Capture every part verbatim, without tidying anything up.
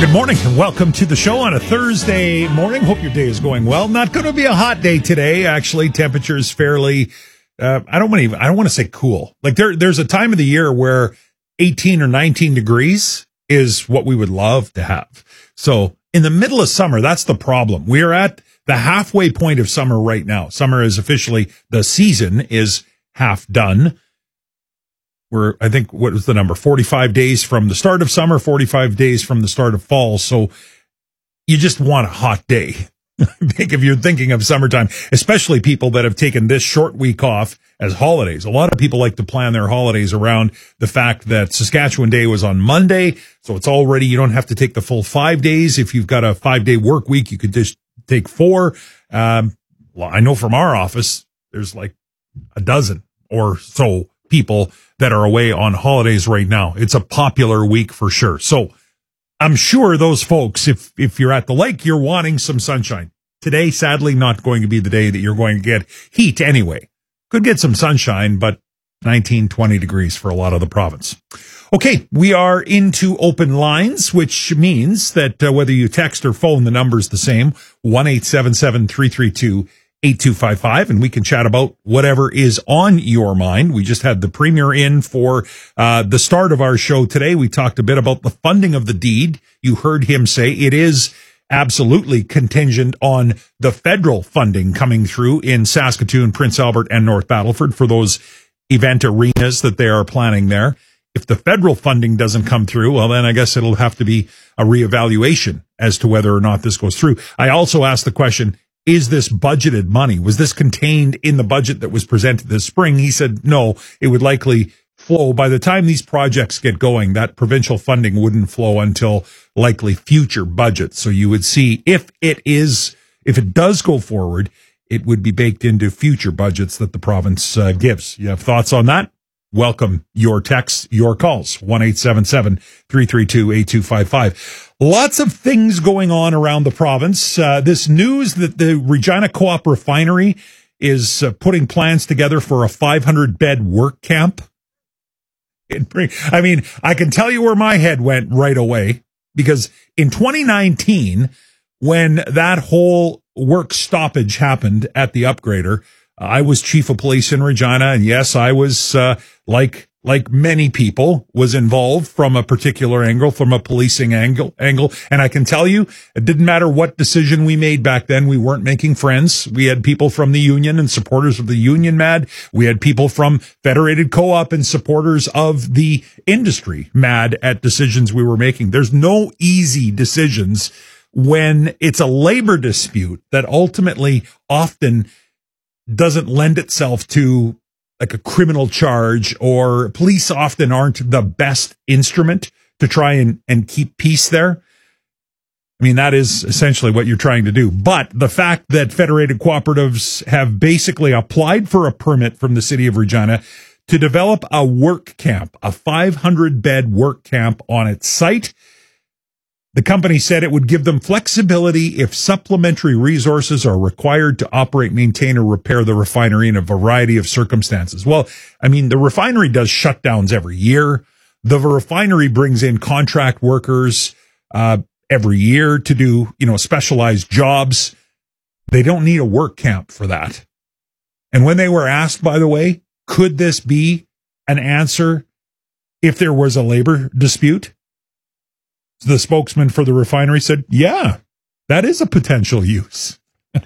good morning and welcome to the show on a Thursday morning. Hope your day is going well. Not going to be a hot day today. Actually, temperatures fairly, uh, I don't want to even, I don't want to say cool. Like there, there's a time of the year where eighteen or nineteen degrees is what we would love to have. So in the middle of summer, that's the problem. We are at the halfway point of summer right now. Summer is officially, the season is half done. We're, I think, what was the number? forty-five days from the start of summer, forty-five days from the start of fall. So you just want a hot day. I think if you're thinking of summertime, especially people that have taken this short week off as holidays. A lot of people like to plan their holidays around the fact that Saskatchewan Day was on Monday. So it's already, you don't have to take the full five days. If you've got a five day work week, you could just take four. Um, well, I know from our office, there's like a dozen or so people that are away on holidays right now. It's a popular week for sure. So I'm sure those folks, if, if you're at the lake, you're wanting some sunshine. Today, sadly, not going to be the day that you're going to get heat anyway. Could get some sunshine, but nineteen, twenty degrees for a lot of the province. Okay, we are into open lines, which means that uh, whether you text or phone, the number's the same, one eight seven seven, three three two, eight two five five, and we can chat about whatever is on your mind. We just had the premier in for uh the start of our show today. We talked a bit about the funding of the deed. You heard him say it is absolutely contingent on the federal funding coming through in Saskatoon, Prince Albert, and North Battleford for those event arenas that they are planning there. If the federal funding doesn't come through, well, then I guess it'll have to be a reevaluation as to whether or not this goes through. I also asked the question, is this budgeted money? Was this contained in the budget that was presented this spring? He said, no, it would likely flow. By the time these projects get going, that provincial funding wouldn't flow until likely future budgets. So you would see if it is, if it does go forward, it would be baked into future budgets that the province uh, gives. You have thoughts on that? Welcome your texts, your calls, one eight seven seven, three three two, eight two five five. Lots of things going on around the province. Uh, this news that the Regina Co-op Refinery is uh, putting plans together for a five hundred bed work camp. It bring, I mean, I can tell you where my head went right away, because in twenty nineteen, when that whole work stoppage happened at the upgrader, I was chief of police in Regina, and yes, I was, uh, like, like many people, was involved from a particular angle, from a policing angle, angle. And I can tell you, it didn't matter what decision we made back then. We weren't making friends. We had people from the union and supporters of the union mad. We had people from Federated Co-op and supporters of the industry mad at decisions we were making. There's no easy decisions when it's a labor dispute that ultimately often doesn't lend itself to like a criminal charge, or police often aren't the best instrument to try and, and keep peace there. I mean, that is essentially what you're trying to do. But the fact that Federated Cooperatives have basically applied for a permit from the city of Regina to develop a work camp, a five hundred bed work camp on its site. The company said it would give them flexibility if supplementary resources are required to operate, maintain, or repair the refinery in a variety of circumstances. Well, I mean, the refinery does shutdowns every year. The refinery brings in contract workers uh, every year to do, you know, specialized jobs. They don't need a work camp for that. And when they were asked, by the way, could this be an answer if there was a labor dispute? The spokesman for the refinery said, yeah, that is a potential use.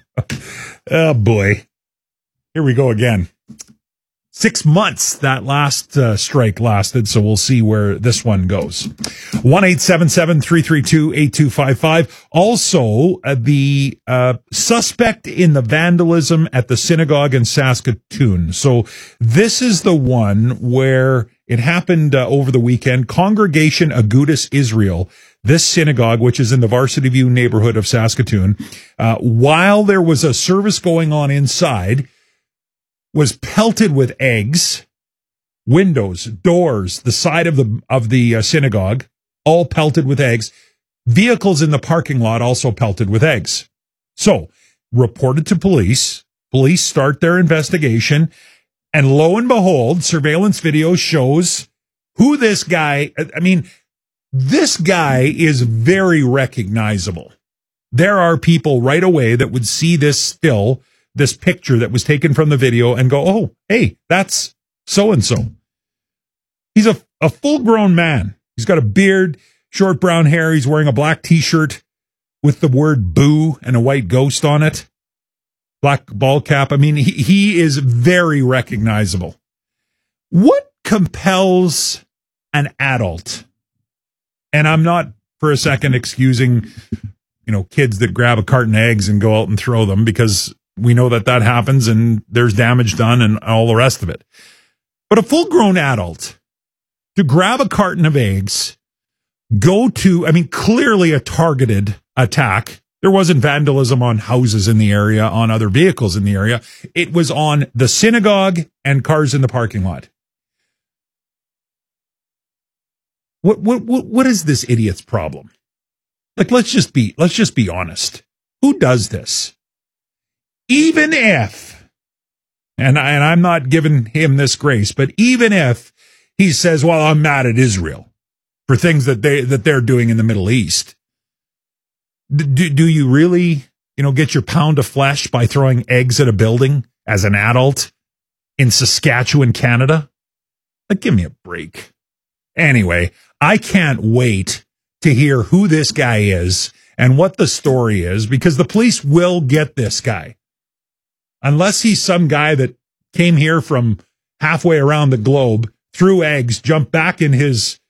Oh, boy. Here we go again. Six months that last uh, strike lasted, so we'll see where this one goes. one eight seven seven, three three two, eight two five five. Also, uh, the uh, suspect in the vandalism at the synagogue in Saskatoon. So this is the one where it happened uh, over the weekend. Congregation Agudas Israel, this synagogue, which is in the Varsity View neighborhood of Saskatoon, uh, while there was a service going on inside, was pelted with eggs, windows, doors, the side of the of the uh, synagogue, all pelted with eggs. Vehicles in the parking lot also pelted with eggs. So, reported to police. Police start their investigation, and lo and behold, surveillance video shows who this guy, I mean, This guy is very recognizable. There are people right away that would see this still, this picture that was taken from the video and go, oh, hey, that's so-and-so. He's a, a full-grown man. He's got a beard, short brown hair. He's wearing a black T-shirt with the word boo and a white ghost on it. Black ball cap. I mean, he, he is very recognizable. What compels an adult? And I'm not for a second excusing, you know, kids that grab a carton of eggs and go out and throw them, because we know that that happens and there's damage done and all the rest of it. But a full-grown adult to grab a carton of eggs, go to, I mean, clearly a targeted attack. There wasn't vandalism on houses in the area, on other vehicles in the area. It was on the synagogue and cars in the parking lot. What, what, what, what is this idiot's problem? Like, let's just be, let's just be honest. Who does this? Even if, and, I, and I'm not giving him this grace, but even if he says, well, I'm mad at Israel for things that they, that they're doing in the Middle East. Do, do you really, you know, get your pound of flesh by throwing eggs at a building as an adult in Saskatchewan, Canada? Like, give me a break. Anyway, I can't wait to hear who this guy is and what the story is, because the police will get this guy. Unless he's some guy that came here from halfway around the globe, threw eggs, jumped back in his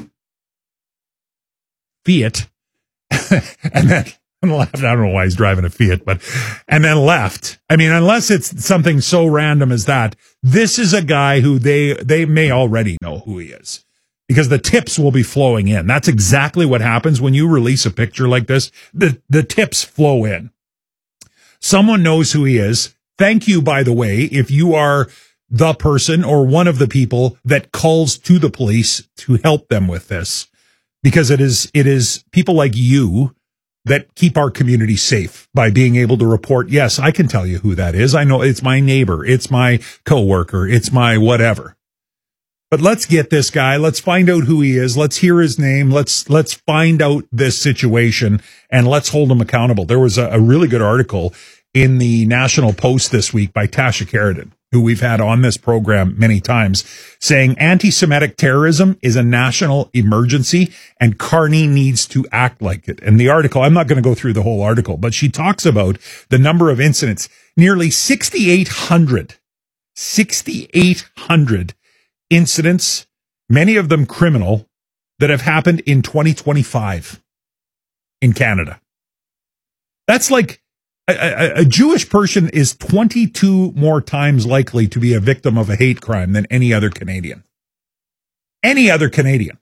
Fiat, and then left. I don't know why he's driving a Fiat, but, and then left. I mean, unless it's something so random as that, this is a guy who they, they may already know who he is, because the tips will be flowing in. That's exactly what happens when you release a picture like this. The, the tips flow in. Someone knows who he is. Thank you, by the way, if you are the person or one of the people that calls to the police to help them with this. Because it is, it is people like you that keep our community safe by being able to report, yes, I can tell you who that is. I know it's my neighbor. It's my coworker. It's my whatever. But let's get this guy. Let's find out who he is. Let's hear his name. Let's, let's find out this situation and let's hold him accountable. There was a, a really good article in the National Post this week by Tasha Keratin, who we've had on this program many times, saying anti-Semitic terrorism is a national emergency and Carney needs to act like it. And the article, I'm not going to go through the whole article, but she talks about the number of incidents, nearly sixty-eight hundred, sixty-eight hundred incidents, many of them criminal, that have happened in twenty twenty-five in Canada. That's like, A, a, a Jewish person is twenty-two more times likely to be a victim of a hate crime than any other Canadian. Any other Canadian.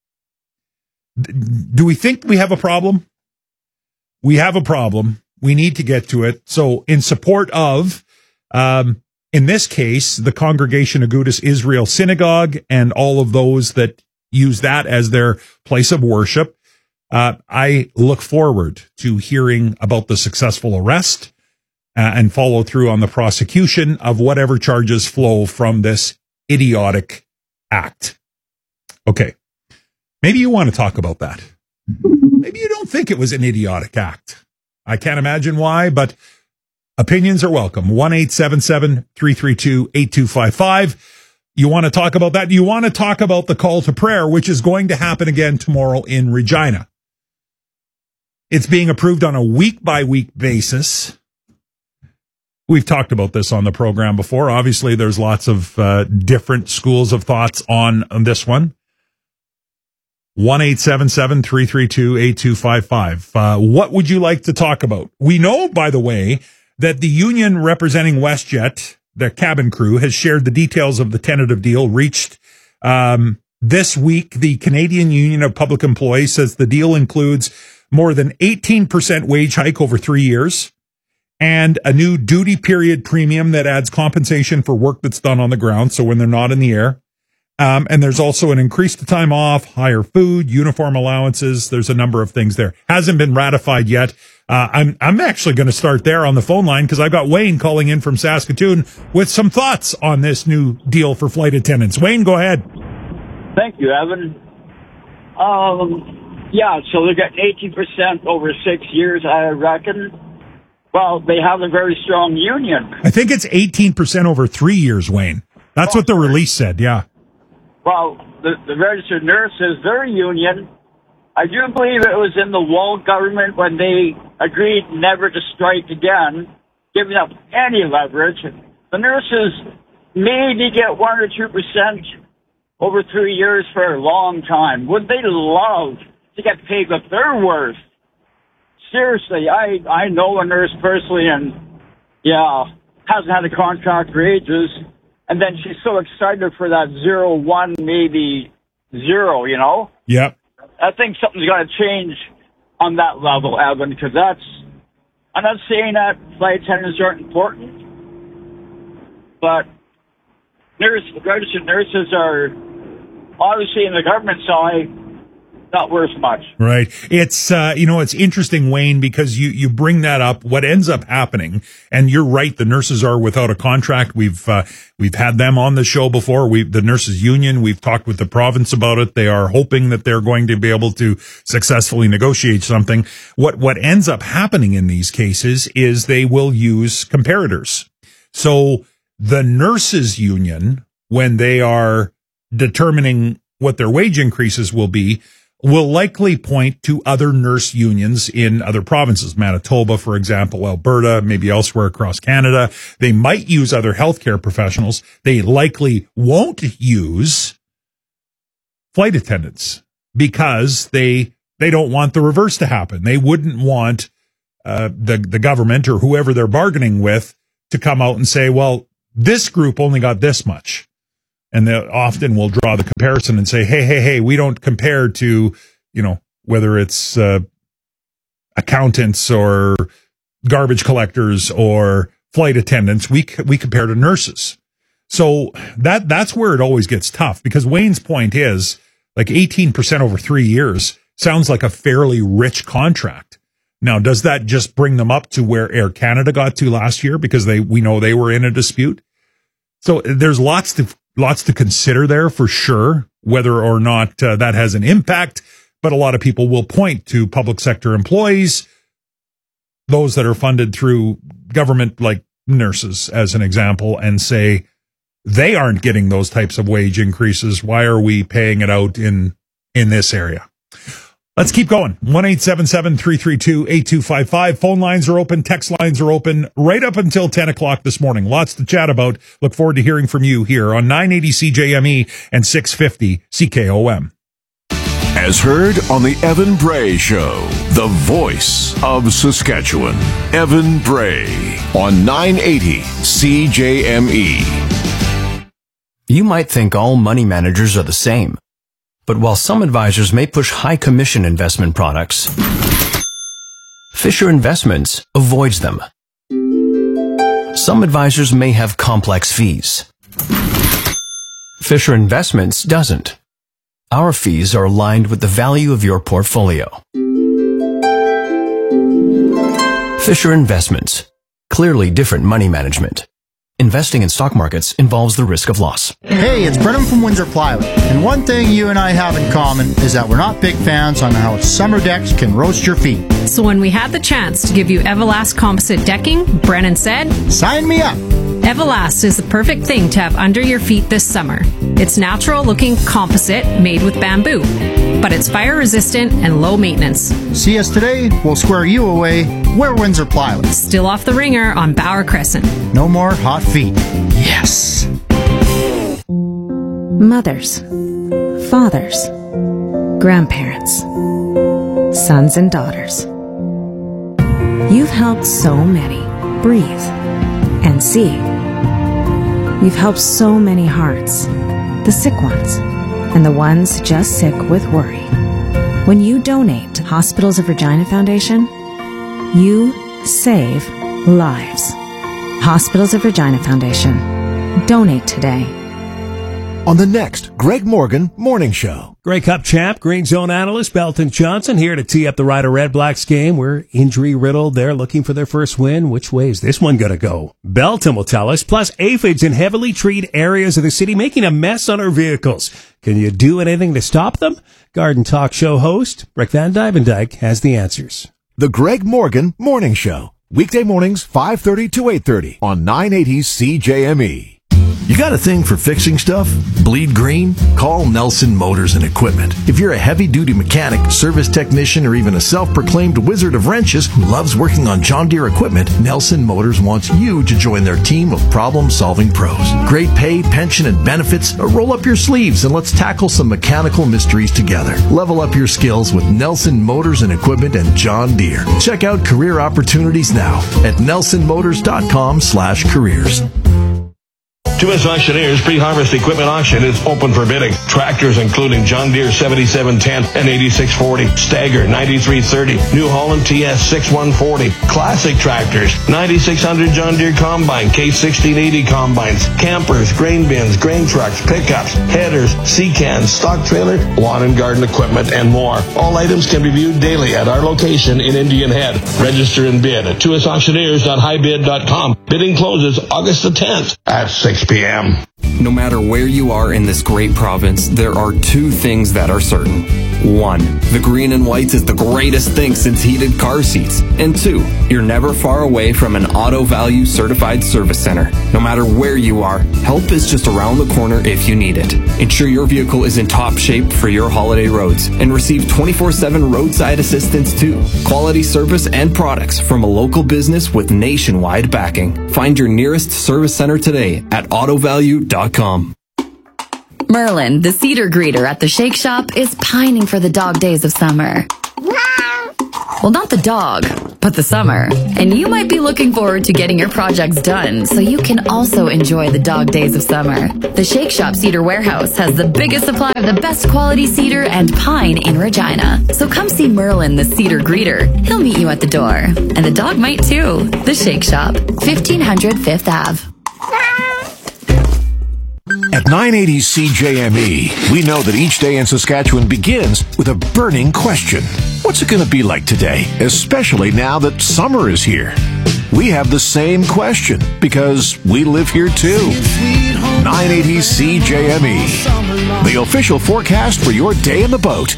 Do we think we have a problem? We have a problem. We need to get to it. So in support of, um, in this case, the Congregation Agudas Israel Synagogue and all of those that use that as their place of worship, Uh, I look forward to hearing about the successful arrest uh, and follow through on the prosecution of whatever charges flow from this idiotic act. Okay. Maybe you want to talk about that. Maybe you don't think it was an idiotic act. I can't imagine why, but opinions are welcome. one eight seven seven, three three two, eight two five five. You want to talk about that? You want to talk about the call to prayer, which is going to happen again tomorrow in Regina. It's being approved on a week-by-week basis. We've talked about this on the program before. Obviously, there's lots of uh, different schools of thoughts on, on this one. one eight seven seven, three three two, eight two five five. Uh, what would you like to talk about? We know, by the way, that the union representing WestJet, the cabin crew, has shared the details of the tentative deal reached um, this week. The Canadian Union of Public Employees says the deal includes more than eighteen percent wage hike over three years and a new duty period premium that adds compensation for work that's done on the ground, so when they're not in the air. Um, and there's also an increased time off, higher food, uniform allowances. There's a number of things there. Hasn't been ratified yet. Uh, I'm, I'm actually going to start there on the phone line because I've got Wayne calling in from Saskatoon with some thoughts on this new deal for flight attendants. Wayne, go ahead. Thank you, Evan. Um, yeah, so they're getting eighteen percent over six years, I reckon. Well, they have a very strong union. I think it's eighteen percent over three years, Wayne. That's what the release said, yeah. Well, the, the registered nurses, their union, I do believe it was in the Wall government when they agreed never to strike again, giving up any leverage. The nurses maybe get one or two percent over three years for a long time. Would they love to get paid what they're worth? Seriously, I, I know a nurse personally, and yeah, hasn't had a contract for ages, and then she's so excited for that zero, one, maybe zero, you know? Yep. I think something's got to change on that level, Evan, because that's, I'm not saying that flight attendants aren't important, but nurse, registered nurses are obviously in the government side not worth much. Right. It's, uh, you know, it's interesting, Wayne, because you, you bring that up. What ends up happening, and you're right, the nurses are without a contract. We've, uh, we've had them on the show before. We, the nurses union, we've talked with the province about it. They are hoping that they're going to be able to successfully negotiate something. What, what ends up happening in these cases is they will use comparators. So the nurses union, when they are determining what their wage increases will be, will likely point to other nurse unions in other provinces, Manitoba, for example, Alberta, maybe elsewhere across Canada. They might use other healthcare professionals. They likely won't use flight attendants because they they don't want the reverse to happen. They wouldn't want uh, the the government or whoever they're bargaining with to come out and say, well, this group only got this much. And they often will draw the comparison and say, hey, hey, hey, we don't compare to, you know, whether it's uh, accountants or garbage collectors or flight attendants. We we compare to nurses. So that that's where it always gets tough, because Wayne's point is like eighteen percent over three years sounds like a fairly rich contract. Now, does that just bring them up to where Air Canada got to last year? Because they we know they were in a dispute. So there's lots to Lots to consider there for sure, whether or not uh, that has an impact. But a lot of people will point to public sector employees, those that are funded through government, like nurses, as an example, and say they aren't getting those types of wage increases. Why are we paying it out in in this area? Let's keep going. one eight seven seven, three three two, eight two five five. Phone lines are open. Text lines are open right up until ten o'clock this morning. Lots to chat about. Look forward to hearing from you here on nine eighty C J M E and six fifty C K O M. As heard on the Evan Bray Show, the voice of Saskatchewan. Evan Bray on nine eighty C J M E. You might think all money managers are the same. But while some advisors may push high commission investment products, Fisher Investments avoids them. Some advisors may have complex fees. Fisher Investments doesn't. Our fees are aligned with the value of your portfolio. Fisher Investments. Clearly different money management. Investing in stock markets involves the risk of loss. Hey, it's Brennan from Windsor Plywood. And one thing you and I have in common is that we're not big fans on how summer decks can roast your feet. So when we had the chance to give you Everlast composite decking, Brennan said, sign me up. Everlast is the perfect thing to have under your feet this summer. It's natural-looking composite made with bamboo, but it's fire-resistant and low maintenance. See us today, we'll square you away. We're Windsor Plywood. Still off the ringer on Bauer Crescent. No more hot feet. Yes. Mothers, fathers, grandparents, sons and daughters. You've helped so many breathe and see. You've helped so many hearts, the sick ones, and the ones just sick with worry. When you donate to Hospitals of Regina Foundation, you save lives. Hospitals of Regina Foundation. Donate today. on the next Greg Morgan Morning Show. Grey Cup champ, Green Zone analyst Belton Johnson here to tee up the Rider Red Blacks game. We're injury riddled. They're looking for their first win. Which way is this one going to go? Belton will tell us. Plus, aphids in heavily treed areas of the city making a mess on our vehicles. Can you do anything to stop them? Garden Talk Show host Rick Van Dyke has the answers. The Greg Morgan Morning Show. Weekday mornings, five thirty to eight thirty on nine eighty C J M E. You got a thing for fixing stuff? Bleed green? Call Nelson Motors and Equipment. If you're a heavy-duty mechanic, service technician, or even a self-proclaimed wizard of wrenches who loves working on John Deere equipment, Nelson Motors wants you to join their team of problem-solving pros. Great pay, pension, and benefits. Roll up your sleeves and let's tackle some mechanical mysteries together. Level up your skills with Nelson Motors and Equipment and John Deere. Check out career opportunities now at nelson motors dot com slash careers. two S Auctioneers pre-harvest equipment auction is open for bidding. Tractors including John Deere seventy-seven ten and eighty-six forty, Stagger ninety-three thirty, New Holland T S sixty-one forty, classic tractors, ninety-six hundred John Deere Combine, K sixteen eighty combines, campers, grain bins, grain trucks, pickups, headers, sea-cans, stock trailer, lawn and garden equipment, and more. All items can be viewed daily at our location in Indian Head. Register and bid at two S auctioneers dot high bid dot com. Bidding closes August the tenth at six p.m. No matter where you are in this great province, there are two things that are certain. One, the green and whites is the greatest thing since heated car seats. And two, you're never far away from an Auto Value certified service center. No matter where you are, help is just around the corner if you need it. Ensure your vehicle is in top shape for your holiday roads and receive twenty-four seven roadside assistance too. Quality service and products from a local business with nationwide backing. Find your nearest service center today at auto value dot com. Merlin, the cedar greeter at the Shake Shop, is pining for the dog days of summer. Well, not the dog, but the summer. And you might be looking forward to getting your projects done so you can also enjoy the dog days of summer. The Shake Shop Cedar Warehouse has the biggest supply of the best quality cedar and pine in Regina. So come see Merlin, the cedar greeter. He'll meet you at the door. And the dog might too. The Shake Shop, fifteen hundred Fifth Avenue. At nine eighty C J M E, we know that each day in Saskatchewan begins with a burning question. What's it going to be like today, especially now that summer is here? We have the same question because we live here too. nine eighty C J M E, the official forecast for your day in the boat.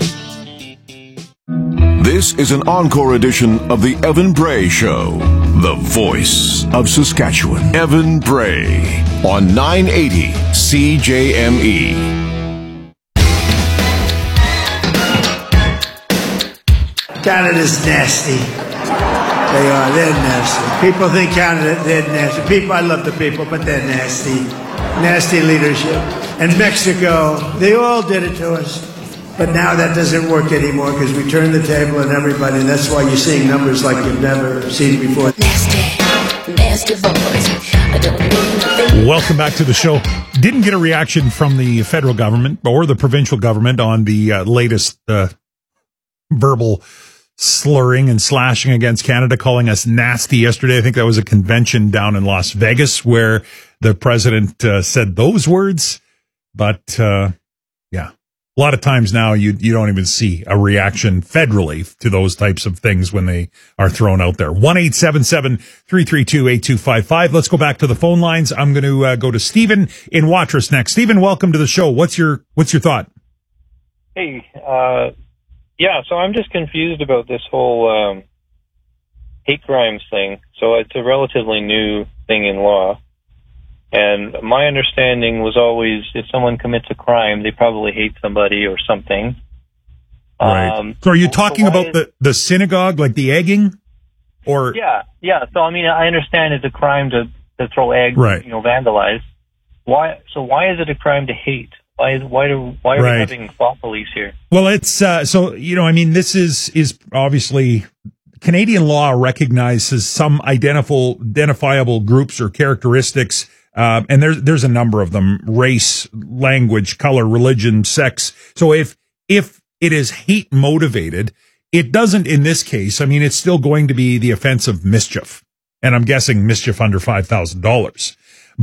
This is an encore edition of the Evan Bray Show, the voice of Saskatchewan. Evan Bray on nine eighty C J M E. Canada's nasty. They are. They're nasty. People think Canada, they're nasty. People, I love the people, but they're nasty. Nasty leadership. And Mexico, they all did it to us. But now that doesn't work anymore because we turned the table on everybody. And that's why you're seeing numbers like you've never seen before. Nasty, nasty boys. I don't mean Welcome back to the show. Didn't get a reaction from the federal government or the provincial government on the uh, latest uh, verbal slurring and slashing against Canada, calling us nasty yesterday. I think that was a convention down in Las Vegas where the president uh, said those words. But, uh, yeah. A lot of times now you you don't even see a reaction federally to those types of things when they are thrown out there. one eight seven seven, three three two, eight two five five. Let's go back to the phone lines. I'm going to uh, go to Stephen in Watrous next. Stephen, welcome to the show. What's your what's your thought? Hey, uh, yeah, so I'm just confused about this whole um, hate crimes thing. So it's a relatively new thing in law. And my understanding was always if someone commits a crime, they probably hate somebody or something. Right. Um, so are you talking so about is, the, the synagogue, like the egging? Or Yeah, yeah. So, I mean, I understand it's a crime to, to throw eggs, right. you know, vandalize. Why? So why is it a crime to hate? Why, is, why, do, why are right. we having thought police here? Well, it's, uh, so, you know, I mean, this is, is obviously Canadian law recognizes some identifiable, identifiable groups or characteristics. Uh, and there's, there's a number of them: race, language, color, religion, sex. So if, if it is hate motivated, it doesn't in this case. I mean, it's still going to be the offense of mischief. And I'm guessing mischief under five thousand dollars. But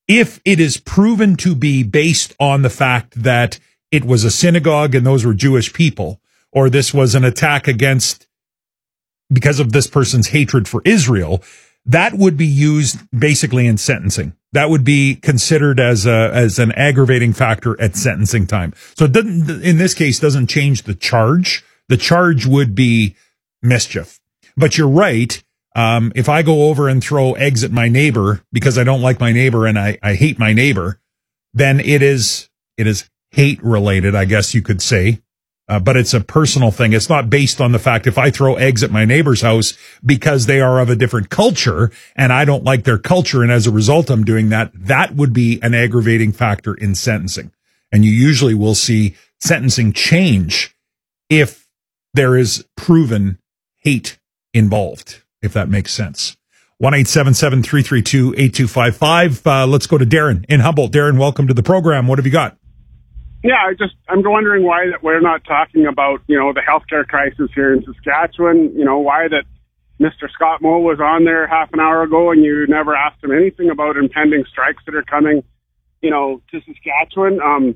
if it is proven to be based on the fact that it was a synagogue and those were Jewish people, or this was an attack against because of this person's hatred for Israel, that would be used basically in sentencing. That would be considered as a, as an aggravating factor at sentencing time. So it doesn't, in this case, doesn't change the charge. The charge would be mischief. But you're right. Um, if I go over and throw eggs at my neighbor because I don't like my neighbor and I, I hate my neighbor, then it is, it is hate related, I guess you could say. Uh, but it's a personal thing. It's not based on the fact if I throw eggs at my neighbor's house because they are of a different culture and I don't like their culture, and as a result I'm doing that, that would be an aggravating factor in sentencing. And you usually will see sentencing change if there is proven hate involved, if that makes sense. one eight seven seven, three three two, eight two five five. Uh, let's go to Darren in Humboldt. Darren, welcome to the program. What have you got? Yeah, I just, I'm wondering why that we're not talking about, you know, the healthcare crisis here in Saskatchewan, you know, why that Mister Scott Moe was on there half an hour ago and you never asked him anything about impending strikes that are coming, you know, to Saskatchewan. Um,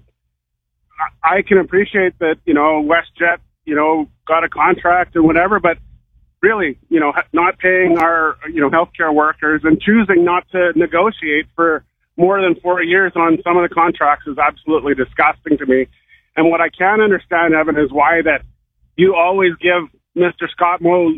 I can appreciate that, you know, WestJet, you know, got a contract and whatever, but really, you know, not paying our, you know, healthcare workers and choosing not to negotiate for more than four years on some of the contracts is absolutely disgusting to me. And what I can't understand, Evan, is why that you always give Mister Scott Moe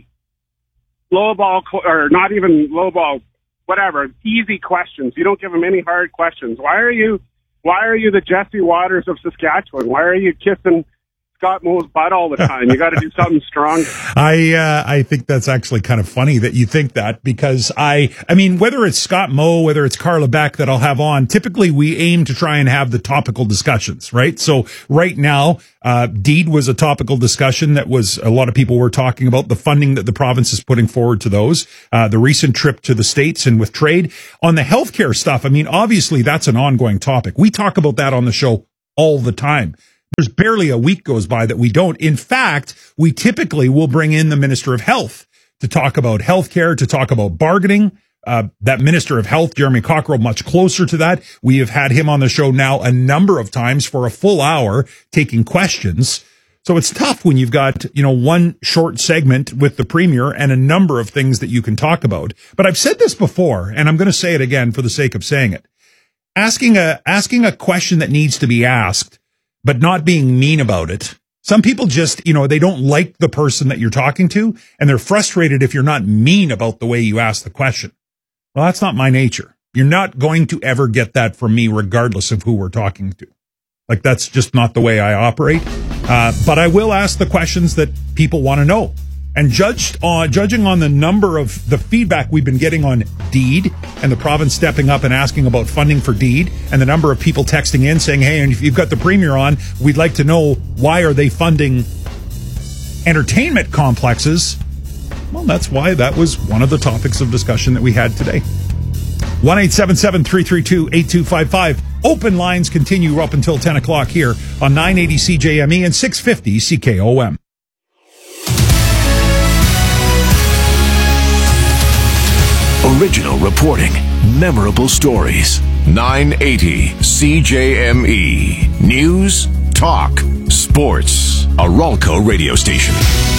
lowball, or not even lowball, whatever, easy questions. You don't give him any hard questions. Why are you, why are you the Jesse Waters of Saskatchewan? Why are you kissing Scott Moe's butt all the time? You got to do something strong. I uh, I think that's actually kind of funny that you think that, because I I mean, whether it's Scott Moe, whether it's Carla Beck that I'll have on, typically we aim to try and have the topical discussions, right? So right now, uh, deed was a topical discussion that was a lot of people were talking about the funding that the province is putting forward to those, uh, the recent trip to the States and with trade. On the healthcare stuff, I mean, obviously that's an ongoing topic. We talk about that on the show all the time. There's barely a week goes by that we don't. In fact, we typically will bring in the Minister of Health to talk about healthcare, to talk about bargaining. Uh, that Minister of Health, Jeremy Cockrell, much closer to that. We have had him on the show now a number of times for a full hour taking questions. So it's tough when you've got, you know, one short segment with the Premier and a number of things that you can talk about. But I've said this before, and I'm going to say it again for the sake of saying it. Asking a, asking a question that needs to be asked, but not being mean about it. Some people just, you know, they don't like the person that you're talking to, and they're frustrated if you're not mean about the way you ask the question. Well, that's not my nature. You're not going to ever get that from me, regardless of who we're talking to. Like, that's just not the way I operate. Uh, but I will ask the questions that people want to know. And judged on, judging on the number of the feedback we've been getting on DEED and the province stepping up and asking about funding for DEED, and the number of people texting in saying, hey, and if you've got the Premier on, we'd like to know why are they funding entertainment complexes. Well, that's why that was one of the topics of discussion that we had today. one eight seven seven, three three two, eight two five five. Open lines continue up until ten o'clock here on nine eighty C J M E and six fifty C K O M. Original reporting, memorable stories. nine eighty C J M E. News, talk, sports. A Ralco radio station.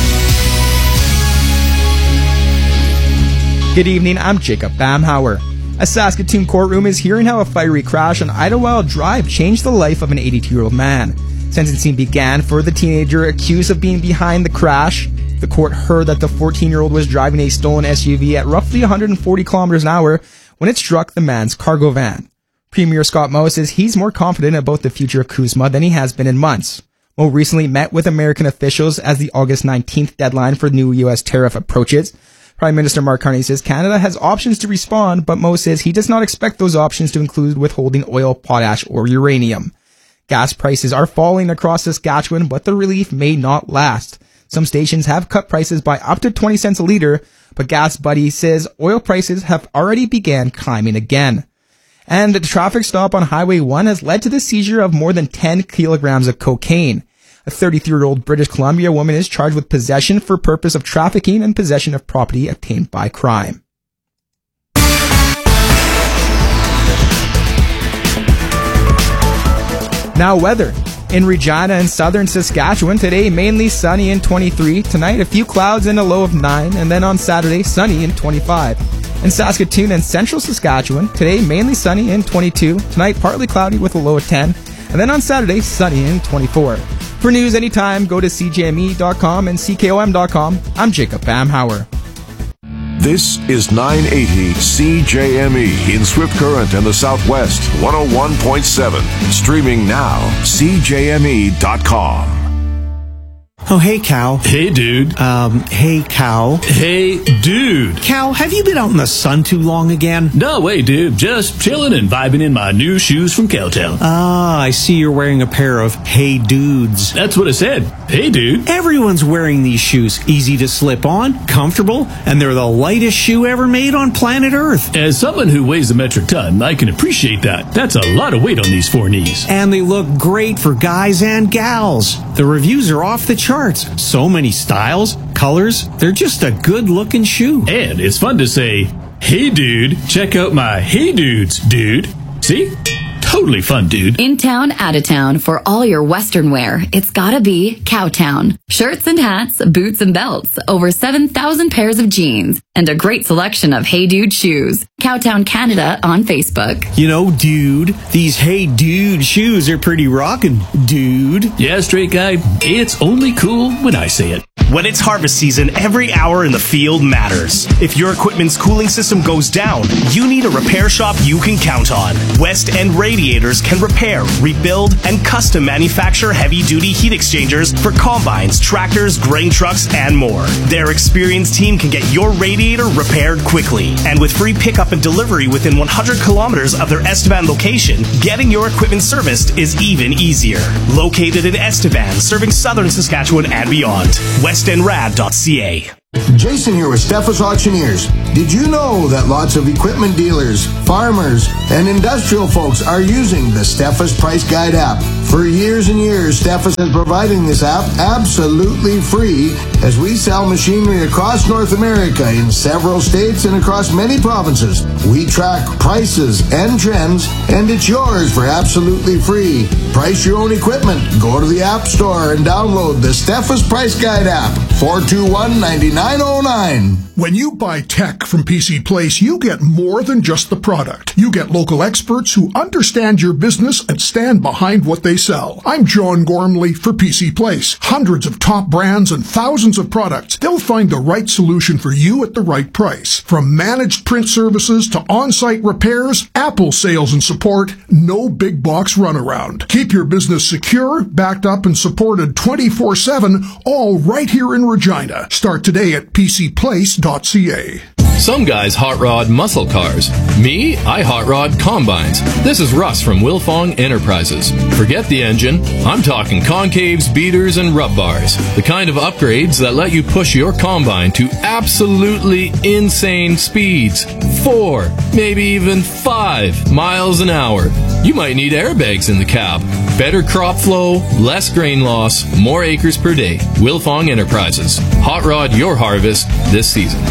Good evening, I'm Jacob Bamhauer. A Saskatoon courtroom is hearing how a fiery crash on Idlewild Drive changed the life of an eighty-two-year-old man. Sentencing began for the teenager accused of being behind the crash. The court heard that the fourteen-year-old was driving a stolen S U V at roughly one hundred forty kilometers an hour when it struck the man's cargo van. Premier Scott Moe says he's more confident about the future of CUSMA than he has been in months. Moe recently met with American officials as the August nineteenth deadline for new U S tariff approaches. Prime Minister Mark Carney says Canada has options to respond, but Moe says he does not expect those options to include withholding oil, potash, or uranium. Gas prices are falling across Saskatchewan, but the relief may not last. Some stations have cut prices by up to twenty cents a litre, but Gas Buddy says oil prices have already began climbing again. And a traffic stop on Highway one has led to the seizure of more than ten kilograms of cocaine. A thirty-three-year-old British Columbia woman is charged with possession for purpose of trafficking and possession of property obtained by crime. Now weather. In Regina and southern Saskatchewan, today mainly sunny and twenty-three. Tonight, a few clouds and a low of nine. And then on Saturday, sunny and twenty-five. In Saskatoon and central Saskatchewan, today mainly sunny and twenty-two. Tonight, partly cloudy with a low of ten. And then on Saturday, sunny and twenty-four. For news anytime, go to C J M E dot com and C K O M dot com. I'm Jacob Bamhauer. This is nine eighty C J M E in Swift Current and the Southwest, one oh one point seven. Streaming now, C J M E dot com. Oh, hey, Cal. Hey, dude. Um, hey, Cal. Hey, dude. Cal, have you been out in the sun too long again? No way, dude. Just chilling and vibing in my new shoes from Cowtown. Ah, I see you're wearing a pair of Hey Dudes. That's what I said. Hey, dude. Everyone's wearing these shoes. Easy to slip on, comfortable, and they're the lightest shoe ever made on planet Earth. As someone who weighs a metric ton, I can appreciate that. That's a lot of weight on these four knees. And they look great for guys and gals. The reviews are off the charts. So many styles, colors. They're just a good-looking shoe. And it's fun to say, hey, dude, check out my Hey Dudes, dude. See? Totally fun, dude. In town, out of town, for all your Western wear, it's gotta be Cowtown. Shirts and hats, boots and belts, over seven thousand pairs of jeans, and a great selection of Hey Dude shoes. Cowtown Canada on Facebook. You know, dude, these Hey Dude shoes are pretty rockin', dude. Yeah, straight guy, it's only cool when I say it. When it's harvest season, every hour in the field matters. If your equipment's cooling system goes down, you need a repair shop you can count on. West End Radiators can repair, rebuild, and custom manufacture heavy-duty heat exchangers for combines, tractors, grain trucks, and more. Their experienced team can get your radiator repaired quickly. And with free pickup and delivery within one hundred kilometers of their Estevan location, getting your equipment serviced is even easier. Located in Estevan, serving southern Saskatchewan and beyond. west end rad dot c a. Jason here with Steffes Auctioneers. Did you know that lots of equipment dealers, farmers, and industrial folks are using the Steffes Price Guide app? For years and years, Steffes is providing this app absolutely free as we sell machinery across North America in several states and across many provinces. We track prices and trends, and it's yours for absolutely free. Price your own equipment. Go to the App Store and download the Steffes Price Guide app. four two one, nine nine oh nine. When you buy tech from P C Place, you get more than just the product. You get local experts who understand your business and stand behind what they sell. I'm John Gormley for P C Place. Hundreds of top brands and thousands of products. They'll find the right solution for you at the right price. From managed print services to on-site repairs, Apple sales and support, no big box runaround. Keep your business secure, backed up, and supported twenty-four seven, all right here in Regina. Start today at p c place dot c a. Some guys hot rod muscle cars. Me, I hot rod combines. This is Russ from Wilfong Enterprises. Forget the engine. I'm talking concaves, beaters, and rub bars. The kind of upgrades that let you push your combine to absolutely insane speeds. Four, maybe even five miles an hour. You might need airbags in the cab. Better crop flow, less grain loss, more acres per day. Wilfong Enterprises. Hot rod your harvest this season.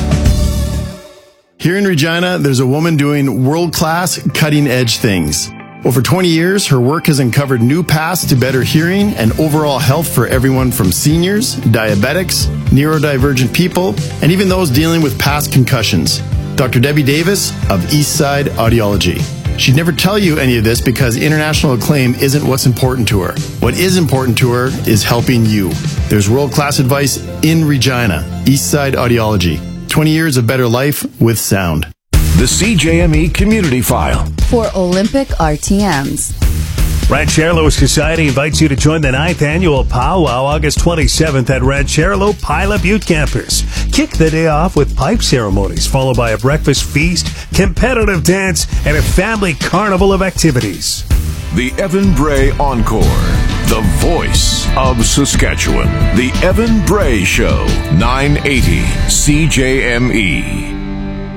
Here in Regina, there's a woman doing world-class, cutting-edge things. Over twenty years, her work has uncovered new paths to better hearing and overall health for everyone from seniors, diabetics, neurodivergent people, and even those dealing with past concussions. Doctor Debbie Davis of Eastside Audiology. She'd never tell you any of this because international acclaim isn't what's important to her. What is important to her is helping you. There's world-class advice in Regina. Eastside Audiology. twenty years of better life with sound. The C J M E Community File. For Olympic R T Ms. Rancherlo Society invites you to join the ninth annual Powwow August twenty-seventh at Rancherlo Pila Butte Campers. Kick the day off with pipe ceremonies, followed by a breakfast feast, competitive dance, and a family carnival of activities. The Evan Bray Encore. The voice of Saskatchewan. The Evan Bray Show. nine eighty C J M E.